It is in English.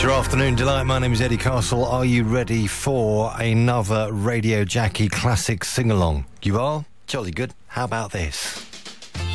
It's your afternoon delight. My name is Eddie Castle. Are you ready for another Radio Jackie classic sing-along? You are? Jolly good. How about this?